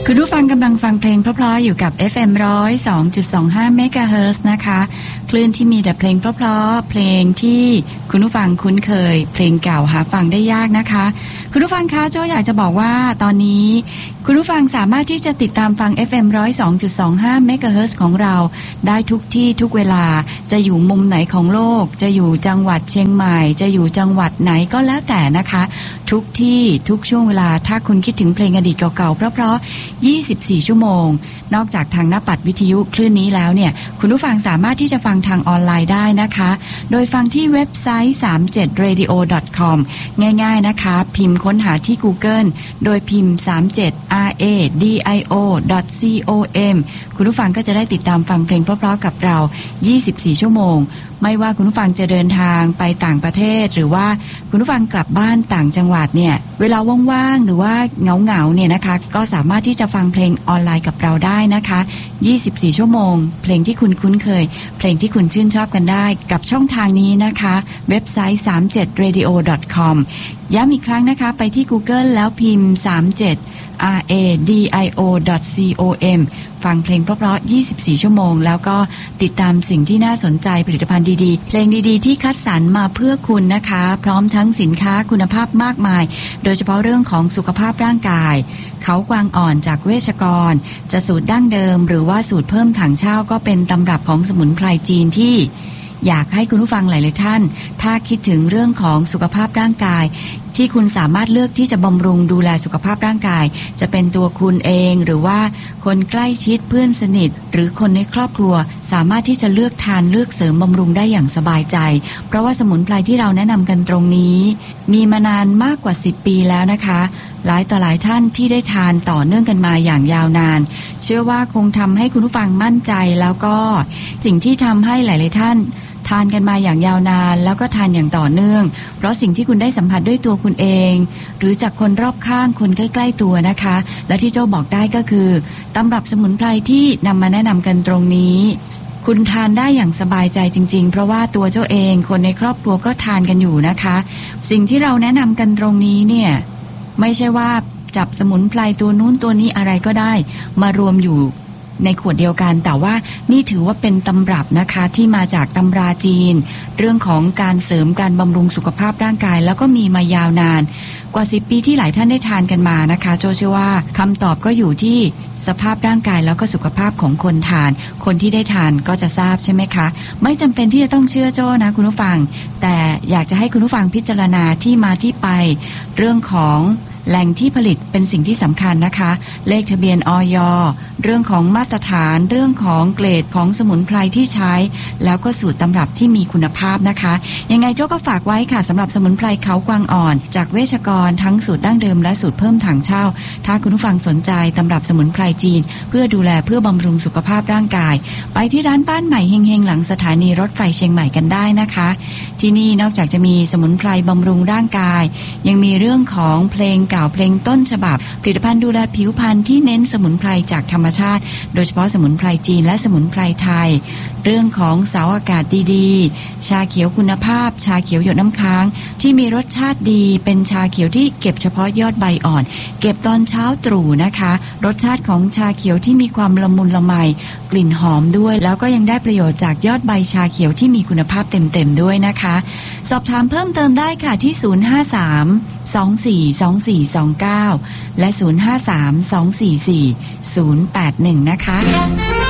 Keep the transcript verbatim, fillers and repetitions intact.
คุณผู้ฟังกำลังฟังเพลงเพราะๆอยู่กับ เอฟ เอ็ม หนึ่งศูนย์สองจุดสองห้า เมกะเฮิรตซ์นะคะคลื่นที่มีแต่เพลงเพราะๆเพลงที่คุณผู้ฟังคุ้นเคยเพลงเก่าหาฟังได้ยากนะคะคุณผู้ฟังคะโจ้อยากจะบอกว่าตอนนี้คุณผู้ฟังสามารถที่จะติดตามฟัง เอฟ เอ็ม หนึ่งศูนย์สองจุดสองห้า เมกะเฮิรตซ์ของเราได้ทุกที่ทุกเวลาจะอยู่มุมไหนของโลกจะอยู่จังหวัดเชียงใหม่จะอยู่จังหวัดไหนก็แล้วแต่นะคะทุกที่ทุกช่วงเวลาถ้าคุณคิดถึงเพลงอดีตเก่าๆเพราะๆยี่สิบสี่ชั่วโมงนอกจากทางหน้าปัดวิทยุคลื่นนี้แล้วเนี่ยคุณผู้ฟังสามารถที่จะฟังทางออนไลน์ได้นะคะโดยฟังที่เว็บไซต์ สามสิบเจ็ด เรดิโอ ดอท คอม ง่ายๆนะคะพิมพ์ค้นหาที่ Google โดยพิมพ์ สามสิบเจ็ด อาร์ เอ ดี ไอ โอ ดอท ซี โอ เอ็ม คุณผู้ฟังก็จะได้ติดตามฟังเพลงเพราะๆกับเรายี่สิบสี่ชั่วโมงไม่ว่าคุณผู้ฟังจะเดินทางไปต่างประเทศหรือว่าคุณผู้ฟังกลับบ้านต่างจังหวัดเนี่ยเวลาว่างๆหรือว่าเหงาๆเนี่ยนะคะก็สามารถที่จะฟังเพลงออนไลน์กับเราได้นะคะยี่สิบสี่ชั่วโมงเพลงที่คุณคุ้นเคยเพลงที่คุณชื่นชอบกันได้กับช่องทางนี้นะคะเว็บไซต์ สามสิบเจ็ด เรดิโอ ดอท คอม ย้ำอีกครั้งนะคะไปที่ Google แล้วพิมพ์ สามสิบเจ็ด อาร์ เอ ดี ไอ โอ ดอท ซี โอ เอ็ม ฟังเพลงเพราะๆยี่สิบสี่ชั่วโมงแล้วก็ติดตามสิ่งที่น่าสนใจผลิตภัณฑ์ดีๆเพลงดีๆที่คัดสรรมาเพื่อคุณนะคะพร้อมทั้งสินค้าคุณภาพมากมายโดยเฉพาะเรื่องของสุขภาพร่างกายเขากวางอ่อนจากเวชกรจะสูตรดั้งเดิมหรือว่าสูตรเพิ่มถังเช่าก็เป็นตำรับของสมุนไพรจีนที่อยากให้คุณผู้ฟังหลายๆท่านถ้าคิดถึงเรื่องของสุขภาพร่างกายที่คุณสามารถเลือกที่จะบำรุงดูแลสุขภาพร่างกายจะเป็นตัวคุณเองหรือว่าคนใกล้ชิดเพื่อนสนิทหรือคนในครอบครัวสามารถที่จะเลือกทานเลือกเสริมบำรุงได้อย่างสบายใจเพราะว่าสมุนไพรที่เราแนะนำกันตรงนี้มีมานานมากกว่าสิบปีแล้วนะคะหลายต่อหลายท่านที่ได้ทานต่อเนื่องกันมาอย่างยาวนานเชื่อว่าคงทำให้คุณผู้ฟังมั่นใจแล้วก็สิ่งที่ทำให้หลายๆท่านทานกันมาอย่างยาวนานแล้วก็ทานอย่างต่อเนื่องเพราะสิ่งที่คุณได้สัมผัสด้วยตัวคุณเองหรือจากคนรอบข้างคนใกล้ๆตัวนะคะและที่โจ้บอกได้ก็คือตำรับสมุนไพรที่นำมาแนะนำกันตรงนี้คุณทานได้อย่างสบายใจจริงๆเพราะว่าตัวเจ้าเองคนในครอบครัวก็ทานกันอยู่นะคะสิ่งที่เราแนะนำกันตรงนี้เนี่ยไม่ใช่ว่าจับสมุนไพรตัวนู้นตัวนี้อะไรก็ได้มารวมอยู่ในขวดเดียวกันแต่ว่านี่ถือว่าเป็นตำรับนะคะที่มาจากตำราจีนเรื่องของการเสริมการบำรุงสุขภาพร่างกายแล้วก็มีมายาวนานกว่าสิบปีที่หลายท่านได้ทานกันมานะคะโจเชื่อว่าคำตอบก็อยู่ที่สภาพร่างกายแล้วก็สุขภาพของคนทานคนที่ได้ทานก็จะทราบใช่ไหมคะไม่จำเป็นที่จะต้องเชื่อโจนะคุณผู้ฟังแต่อยากจะให้คุณผู้ฟังพิจารณาที่มาที่ไปเรื่องของแหล่งที่ผลิตเป็นสิ่งที่สำคัญนะคะเลขทะเบียนอย.เรื่องของมาตรฐานเรื่องของเกรดของสมุนไพรที่ใช้แล้วก็สูตรตำรับที่มีคุณภาพนะคะยังไงโจ้ก็ฝากไว้ค่ะสำหรับสมุนไพรเขากวางอ่อนจากเวชกรทั้งสูตรดั้งเดิมและสูตรเพิ่มถังเช่าถ้าคุณผู้ฟังสนใจตำรับสมุนไพรจีนเพื่อดูแลเพื่อบำรุงสุขภาพร่างกายไปที่ร้านบ้านใหม่เฮงๆหลังสถานีรถไฟเชียงใหม่กันได้นะคะที่นี่นอกจากจะมีสมุนไพรบำรุงร่างกายยังมีเรื่องของเพลงเก่าเพลงต้นฉบับผลิตภัณฑ์ดูแลผิวพรรณที่เน้นสมุนไพรจากธรรมชาติโดยเฉพาะสมุนไพรจีนและสมุนไพรไทยเรื่องของเสาอากาศดีๆชาเขียวคุณภาพชาเขียวหยดน้ำค้างที่มีรสชาติดีเป็นชาเขียวที่เก็บเฉพาะยอดใบอ่อนเก็บตอนเช้าตรู่นะคะรสชาติของชาเขียวที่มีความละมุนละไมกลิ่นหอมด้วยแล้วก็ยังได้ประโยชน์จากยอดใบชาเขียวที่มีคุณภาพเต็มๆด้วยนะคะสอบถามเพิ่มเติมได้ค่ะที่ศูนย์ ห้า สาม สอง สี่ สอง สี่ สอง เก้าและศูนย์ ห้า สาม สอง สี่ สี่ ศูนย์ แปด หนึ่งนะคะ